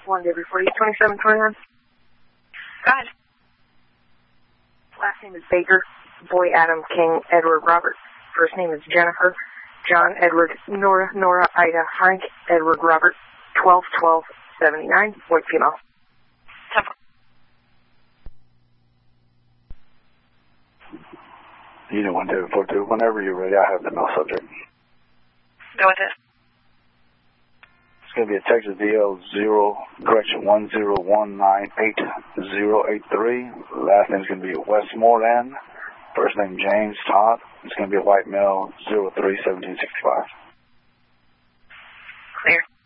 1, Debbie, for you, 2729. Go ahead. Last name is Baker. Boy, Adam, King, Edward, Robert. First name is Jennifer. John, Edward, Nora, Ida, Frank, Edward, Robert. 12-12-79. Boy, female. 10-4. Unit 1742. Whenever you're ready, I have the male subject. Go with it. It's going to be a Texas DL 10198083. Last name is going to be Westmoreland. First name James Todd. It's going to be a white male, 03-1765. Clear.